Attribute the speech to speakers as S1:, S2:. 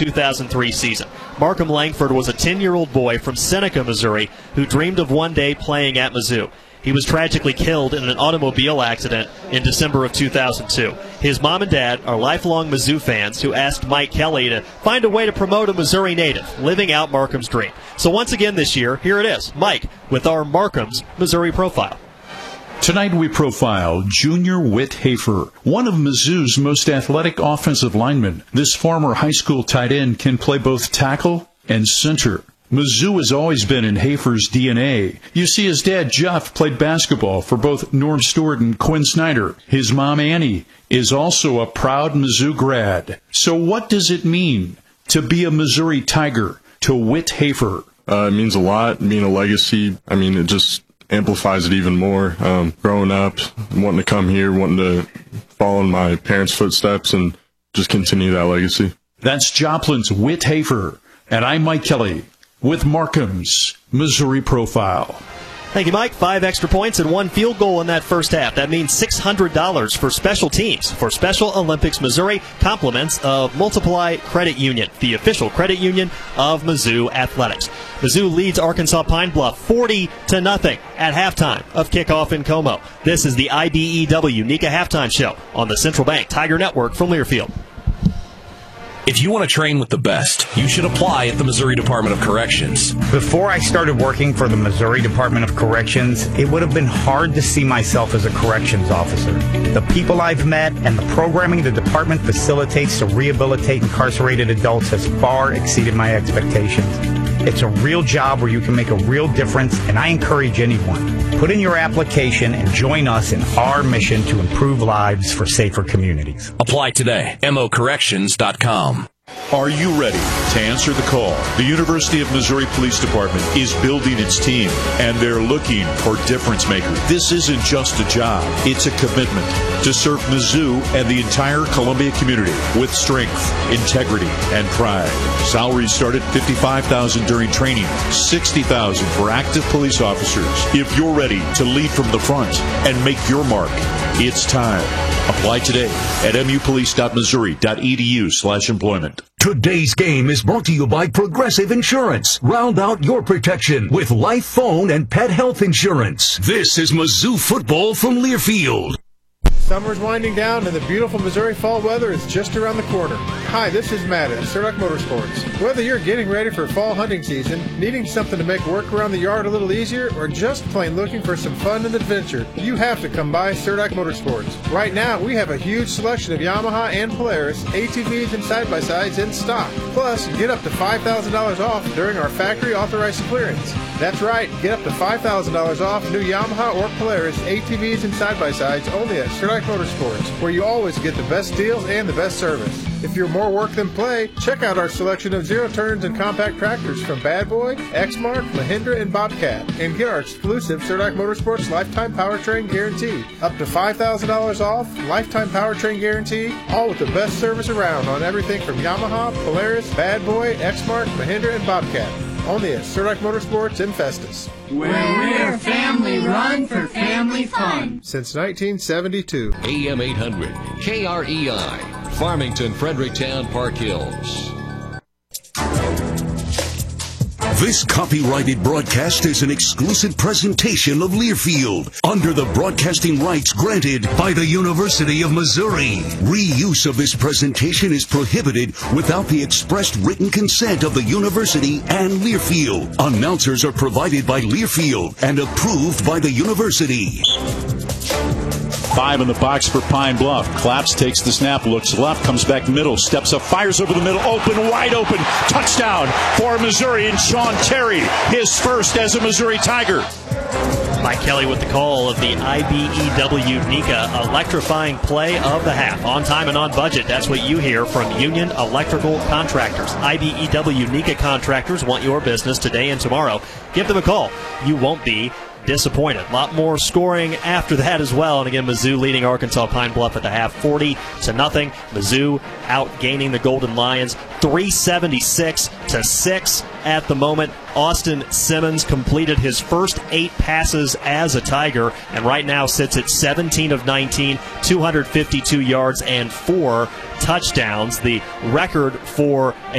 S1: 2003 season. Markham Langford was a 10-year-old boy from Seneca, Missouri, who dreamed of one day playing at Mizzou. He was tragically killed in an automobile accident in December of 2002. His mom and dad are lifelong Mizzou fans who asked Mike Kelly to find a way to promote a Missouri native living out Markham's dream. So once again this year, here it is, Mike with our Markham's Missouri Profile.
S2: Tonight we profile Junior Whit Hafer, one of Mizzou's most athletic offensive linemen. This former high school tight end can play both tackle and center. Mizzou has always been in Hafer's DNA. You see, his dad, Jeff, played basketball for both Norm Stewart and Quinn Snyder. His mom, Annie, is also a proud Mizzou grad. So what does it mean to be a Missouri Tiger to Whit Hafer?
S3: It means a lot, being a legacy. It just amplifies it even more. Growing up, wanting to come here, wanting to follow in my parents' footsteps and just continue that legacy.
S2: That's Joplin's Whit Hafer, and I'm Mike Kelly with Markham's Missouri Profile.
S1: Thank you, Mike. 5 extra points and 1 field goal in that first half. That means $600 for special teams for Special Olympics Missouri, compliments of Multiply Credit Union, the official credit union of Mizzou Athletics. Mizzou leads Arkansas Pine Bluff 40-0 at halftime of kickoff in Como. This is the IBEW NECA Halftime Show on the Central Bank Tiger Network from Learfield.
S4: If you want to train with the best, you should apply at the Missouri Department of Corrections.
S5: Before I started working for the Missouri Department of Corrections, it would have been hard to see myself as a corrections officer. The people I've met and the programming the department facilitates to rehabilitate incarcerated adults has far exceeded my expectations. It's a real job where you can make a real difference, and I encourage anyone. Put in your application and join us in our mission to improve lives for safer communities.
S4: Apply today. mocorrections.com.
S2: Are you ready to answer the call? The University of Missouri Police Department is building its team, and they're looking for difference makers. This isn't just a job. It's a commitment to serve Mizzou and the entire Columbia community with strength, integrity, and pride. Salaries start at $55,000 during training, $60,000 for active police officers. If you're ready to lead from the front and make your mark, it's time. Apply today at mupolice.missouri.edu/employment.
S6: Today's game is brought to you by Progressive Insurance. Round out your protection with life, phone, and pet health insurance. This is Mizzou football from Learfield.
S7: Summer's winding down and the beautiful Missouri fall weather is just around the corner. Hi, this is Matt at Surduck Motorsports. Whether you're getting ready for fall hunting season, needing something to make work around the yard a little easier, or just plain looking for some fun and adventure, you have to come by Surduck Motorsports. Right now, we have a huge selection of Yamaha and Polaris ATVs and side-by-sides in stock. Plus, get up to $5,000 off during our factory authorized clearance. That's right, get up to $5,000 off new Yamaha or Polaris ATVs and side-by-sides only at Surduck Motorsports, where you always get the best deals and the best service. If you're more work than play, check out our selection of zero-turns and compact tractors from Bad Boy, Exmark, Mahindra, and Bobcat, and get our exclusive Surduck Motorsports Lifetime Powertrain Guarantee. Up to $5,000 off, Lifetime Powertrain Guarantee, all with the best service around on everything from Yamaha, Polaris, Bad Boy, Exmark, Mahindra, and Bobcat. Only at Surduck Motorsports in Festus.
S8: Where we're family run for family fun.
S7: Since 1972.
S9: AM 800, KREI, Farmington, Fredericktown, Park Hills.
S6: This copyrighted broadcast is an exclusive presentation of Learfield under the broadcasting rights granted by the University of Missouri. Reuse of this presentation is prohibited without the expressed written consent of the university and Learfield. Announcers are provided by Learfield and approved by the university.
S2: 5 in the box for Pine Bluff. Claps, takes the snap, looks left, comes back middle, steps up, fires over the middle, open, wide open. Touchdown for Missouri and Sean Terry, his first as a Missouri Tiger.
S1: Mike Kelly with the call of the IBEW NECA electrifying play of the half. On time and on budget. That's what you hear from Union Electrical Contractors. IBEW NECA contractors want your business today and tomorrow. Give them a call. You won't be disappointed. A lot more scoring after that as well. And again, Mizzou leading Arkansas Pine Bluff at the half 40-0. Mizzou outgaining the Golden Lions 376-6 at the moment. Austin Simmons completed his first 8 passes as a Tiger and right now sits at 17 of 19, 252 yards and 4 touchdowns. The record for